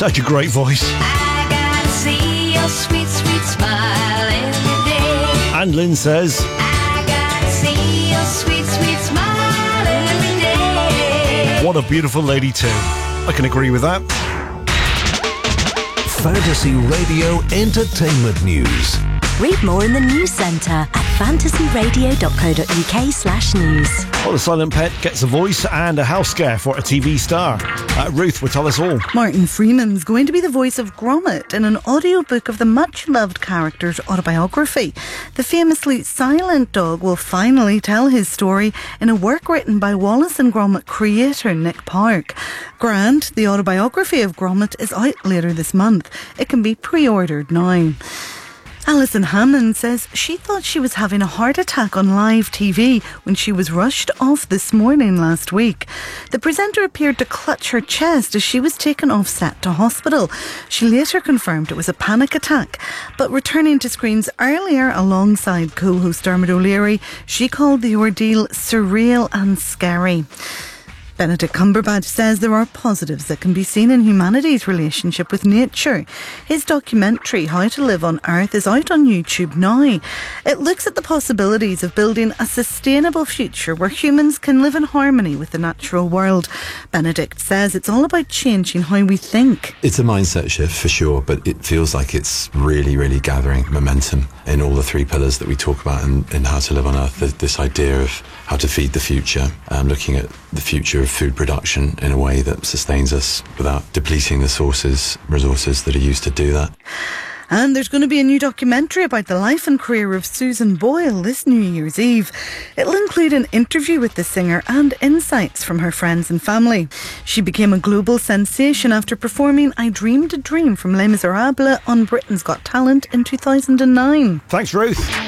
Such a great voice. I gotta see your sweet, sweet smile every day. And Lynn says, I gotta see your sweet, sweet smile every day. what a beautiful lady too. I can agree with that. Fantasy Radio Entertainment News. Read more in the news centre at fantasyradio.co.uk/news. Well, the silent pet gets a voice and a house scare for a TV star. Ruth will tell us all. Martin Freeman's going to be the voice of Gromit in an audiobook of the much-loved character's autobiography. The famously silent dog will finally tell his story in a work written by Wallace and Gromit creator Nick Park. Grant, the autobiography of Gromit, is out later this month. It can be pre-ordered now. Alison Hammond says she thought she was having a heart attack on live TV when she was rushed off This Morning last week. The presenter appeared to clutch her chest as she was taken off set to hospital. She later confirmed it was a panic attack, but returning to screens earlier alongside co-host Dermot O'Leary, she called the ordeal surreal and scary. Benedict Cumberbatch says there are positives that can be seen in humanity's relationship with nature. His documentary, How to Live on Earth, is out on YouTube now. It looks at the possibilities of building a sustainable future where humans can live in harmony with the natural world. Benedict says it's all about changing how we think. It's a mindset shift for sure, but it feels like it's really, really gathering momentum in all the three pillars that we talk about in How to Live on Earth. This idea of how to feed the future, looking at the future of food production in a way that sustains us without depleting the resources that are used to do that. And there's going to be a new documentary about the life and career of Susan Boyle this New Year's Eve. It'll include an interview with the singer and insights from her friends and family. She became a global sensation after performing I Dreamed a Dream from Les Miserables on Britain's Got Talent in 2009. Thanks, Ruth.